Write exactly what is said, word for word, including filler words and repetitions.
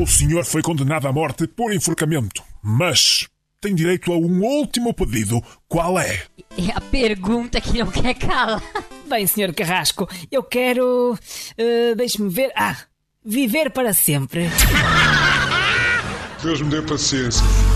O senhor foi condenado à morte por enforcamento, mas tem direito a um último pedido. Qual é? É a pergunta que não quer calar. Bem, senhor Carrasco, eu quero... Uh, deixe-me ver... Ah, viver para sempre. Deus me dê paciência.